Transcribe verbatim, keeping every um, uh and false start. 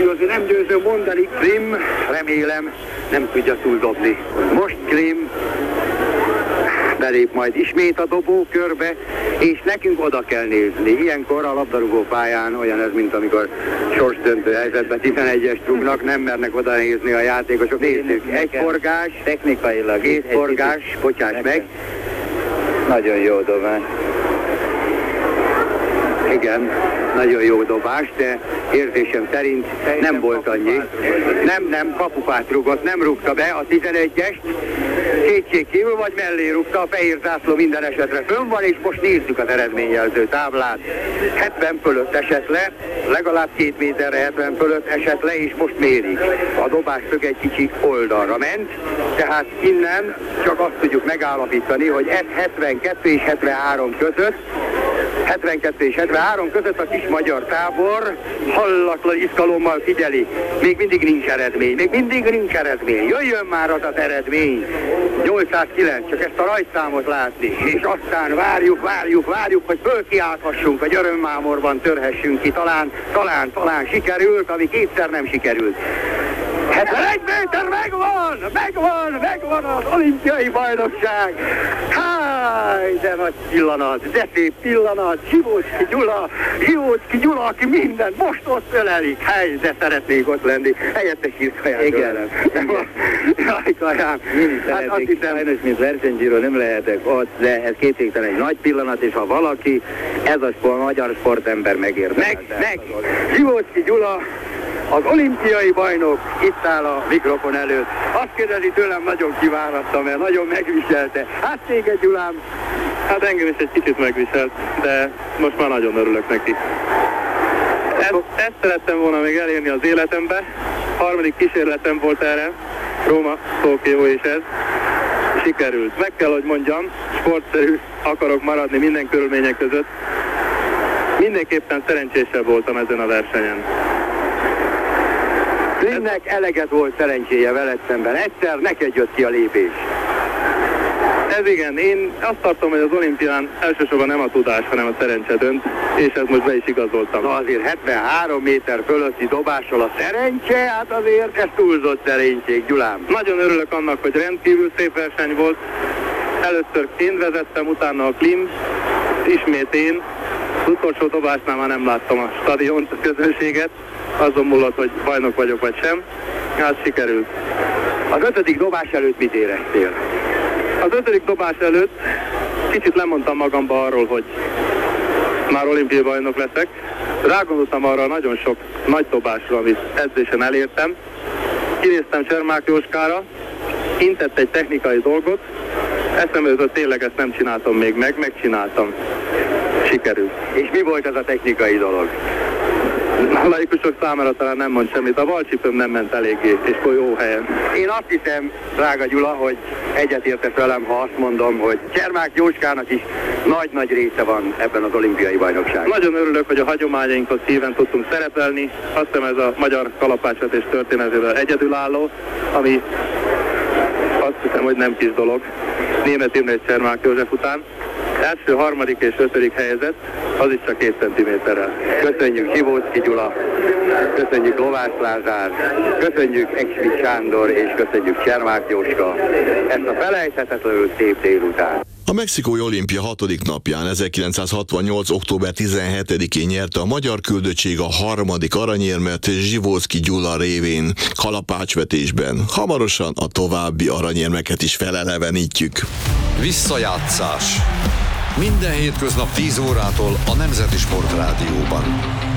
hangsúlyozni, nem győzöm mondani. Klim, remélem, nem tudja túldobni. Most Klim belép majd ismét a dobókörbe, és nekünk oda kell nézni. Ilyenkor a labdarúgó pályán olyan ez, mint amikor sorsdöntő helyzetben tizenegyes rúgnak, nem mernek oda nézni a játékosok. Nézzük, egy forgás, technikailag két forgás, bocsáss meg. Nagyon jó dobás. Igen, nagyon jó dobás, de érzésem szerint nem volt annyi. Nem, nem, kapufát rúgott, nem rúgta be a tizenegyest. Kétségkívül vagy mellé rúgta, a fehér zászló minden esetre fönn van, és most nézzük az eredményjelző táblát. hetven fölött esett le, legalább két méterre hetven fölött esett le, és most mérik. A dobás szög egy kicsi oldalra ment, tehát innen csak azt tudjuk megállapítani, hogy ez hetvenkettő és hetvenhárom között, hetvenkettő és hetvenhárom között a kis magyar tábor hallatlan izgalommal figyeli. Még mindig nincs eredmény, még mindig nincs eredmény. Jöjjön már az az eredmény. nyolcszázkilenc, csak ezt a rajtszámot látni. És aztán várjuk, várjuk, várjuk, hogy fölkiálthassunk, hogy örömmámorban törhessünk ki. Talán, talán, talán sikerült, ami kétszer nem sikerült. hetvenegy méter megvan, megvan, megvan az olimpiai bajnokság. Háj, de nagy pillanat, de szép pillanat. Zsivóczky Gyula, Zsivóczky Gyula, aki mindent most ott ölelik. Háj, de szeretnék ott lenni. Helyette Sirkaján. Igen. Jaj, Kaján. Hát azt hiszem, sajnos, mint versenyzsíró nem lehetek ott, de ez kétségtelen egy nagy pillanat, és ha valaki, ez a sport, magyar sportember megérdemel. Meg, meg, Zsivóczky Gyula, az olimpiai bajnok itt áll a mikrofon előtt. Azt kérdezi tőlem, nagyon kiválttam, mert nagyon megviselte. Hát téged, Gyulám? Hát engem is egy kicsit megviselt, de most már nagyon örülök neki. Ezt, ezt szerettem volna még elérni az életembe. Harmadik kísérletem volt erre, Róma, Tokió és ez. Sikerült. Meg kell, hogy mondjam, sportszerű akarok maradni minden körülmények között. Mindenképpen szerencsésebb voltam ezen a versenyen. Klimnek eleget volt szerencséje veled szemben. Egyszer neked jött ki a lépés. Ez igen, én azt tartom, hogy az olimpián elsősorban nem a tudás, hanem a szerencse dönt, és ezt most be is igazoltam. Na azért hetvenhárom méter fölötti dobással a szerencse, hát azért ez túlzott szerénység, Gyulám. Nagyon örülök annak, hogy rendkívül szép verseny volt. Először én vezettem, utána a Klim, ismét én. Az utolsó dobásnál már nem láttam a stadiont, a közönséget. Azon múlott, hogy bajnok vagyok vagy sem. Hát sikerült. Az ötödik dobás előtt mit éreztél? Az ötödik dobás előtt kicsit lemondtam magamba arról, hogy már olimpiai bajnok leszek. Rágondoltam arra nagyon sok nagy dobásra, amit edzésen elértem. Kinéztem Csermák Jóskára, intett egy technikai dolgot. Eszembe jutott, tényleg ezt nem csináltam még meg, megcsináltam. Sikerült. És mi volt ez a technikai dolog? A laikusok számára talán nem mond semmit. A balcsipőm nem ment eléggé, és jó helyen. Én azt hiszem, drága Gyula, hogy egyetértesz velem, ha azt mondom, hogy Csermák Jóskának is nagy-nagy része van ebben az olimpiai bajnokságban. Nagyon örülök, hogy a hagyományainkhoz híven tudtunk szerepelni. Azt hiszem, ez a magyar kalapácsvetés történetében egyedülálló, ami azt hiszem, hogy nem kis dolog. Németh Imre és Csermák József után. Első, harmadik és ötödik helyezett, az is csak két centiméterrel. Köszönjük Zsivóczky Gyula, köszönjük Lovász Lázár, köszönjük Exmit Sándor és köszönjük Csermák Jóska ezt a felejthetetlenül szép délután. A mexikói olimpia hatodik napján, ezerkilencszázhatvannyolc. október tizenhetedikén nyerte a magyar küldöttség a harmadik aranyérmet Zsivóczky Gyula révén kalapácsvetésben. Hamarosan a további aranyérmeket is felelevenítjük. Visszajátszás. Minden hétköznap tíz órától a Nemzeti Sportrádióban.